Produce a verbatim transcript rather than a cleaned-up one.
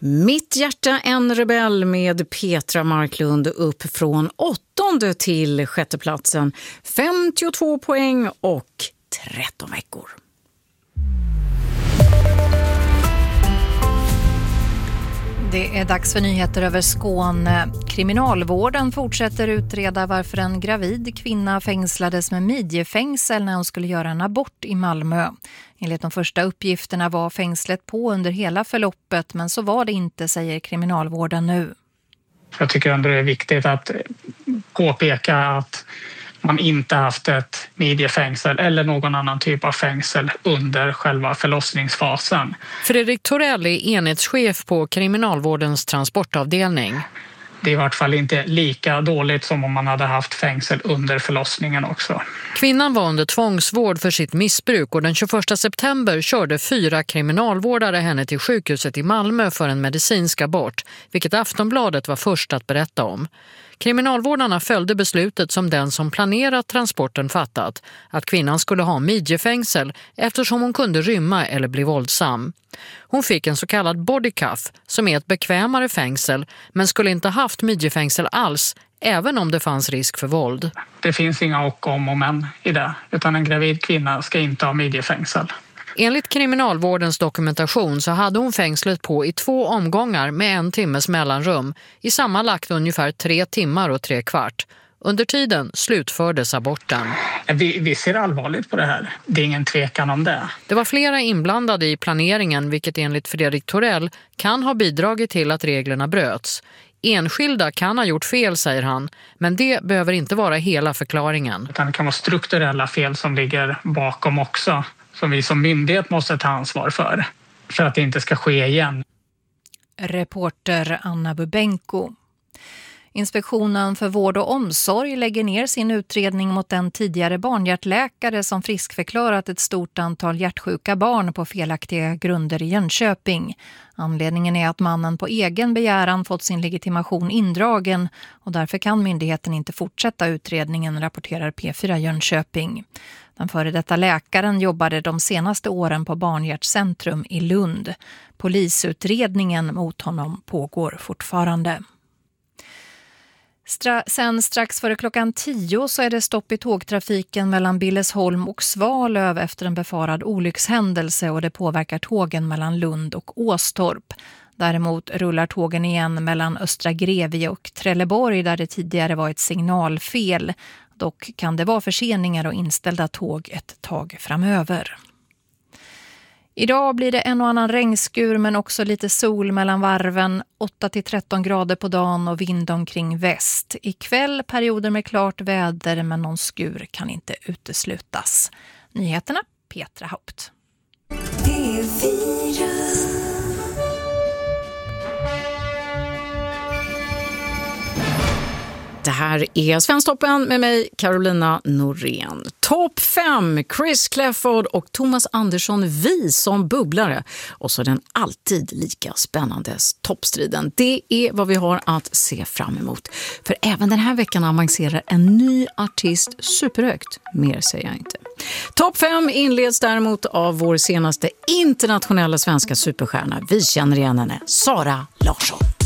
Mitt hjärta en rebell med Petra Marklund upp från åttonde till sjätte platsen. femtiotvå poäng och tretton veckor. Det är dags för nyheter över Skåne. Kriminalvården fortsätter utreda varför en gravid kvinna fängslades med midjefängsel när hon skulle göra en abort i Malmö. Enligt de första uppgifterna var fängslet på under hela förloppet, men så var det inte, säger kriminalvården nu. Jag tycker ändå det är viktigt att påpeka att man inte haft ett midjefängsel eller någon annan typ av fängsel under själva förlossningsfasen. Fredrik Torell är enhetschef på kriminalvårdens transportavdelning. Det är i vart fall inte lika dåligt som om man hade haft fängsel under förlossningen också. Kvinnan var under tvångsvård för sitt missbruk och den tjugoförsta september körde fyra kriminalvårdare henne till sjukhuset i Malmö för en medicinsk abort, vilket Aftonbladet var först att berätta om. Kriminalvårdarna följde beslutet som den som planerat transporten fattat, att kvinnan skulle ha midjefängsel eftersom hon kunde rymma eller bli våldsam. Hon fick en så kallad bodycuff som är ett bekvämare fängsel, men skulle inte haft midjefängsel alls, även om det fanns risk för våld. Det finns inga och om och men i det, utan en gravid kvinna ska inte ha midjefängsel. Enligt kriminalvårdens dokumentation så hade hon fängslet på i två omgångar med en timmes mellanrum i sammanlagt ungefär tre timmar och tre kvart. Under tiden slutfördes aborten. Vi, vi ser allvarligt på det här. Det är ingen tvekan om det. Det var flera inblandade i planeringen, vilket enligt Fredrik Torell kan ha bidragit till att reglerna bröts. Enskilda kan ha gjort fel, säger han, men det behöver inte vara hela förklaringen. Utan det kan vara strukturella fel som ligger bakom också, som vi som myndighet måste ta ansvar för, för att det inte ska ske igen. Reporter Anna Bubenko. Inspektionen för vård och omsorg lägger ner sin utredning mot en tidigare barnhjärtläkare som friskförklarat ett stort antal hjärtsjuka barn på felaktiga grunder i Jönköping. Anledningen är att mannen på egen begäran fått sin legitimation indragen och därför kan myndigheten inte fortsätta utredningen, rapporterar P fyra Jönköping. Den före detta läkaren jobbade de senaste åren på Barnhjärtcentrum i Lund. Polisutredningen mot honom pågår fortfarande. Stra- sen strax före klockan tio så är det stopp i tågtrafiken mellan Billesholm och Svalöv efter en befarad olyckshändelse och det påverkar tågen mellan Lund och Åstorp. Däremot rullar tågen igen mellan Östra Grevie och Trelleborg där det tidigare var ett signalfel. Dock kan det vara förseningar och inställda tåg ett tag framöver. Idag blir det en och annan regnskur men också lite sol mellan varven, åtta till tretton grader på dagen och vind omkring väst. Ikväll perioder med klart väder men någon skur kan inte uteslutas. Nyheterna, Petra Haupt. Det här är Svensktoppen med mig, Carolina Norén. Topp fem, Chris Clafford och Thomas Andersson, vi som bubblare. Och så den alltid lika spännande toppstriden. Det är vad vi har att se fram emot. För även den här veckan avancerar en ny artist superhögt. Mer säger jag inte. Topp fem inleds däremot av vår senaste internationella svenska superstjärna. Vi känner igen henne, Sara Larsson.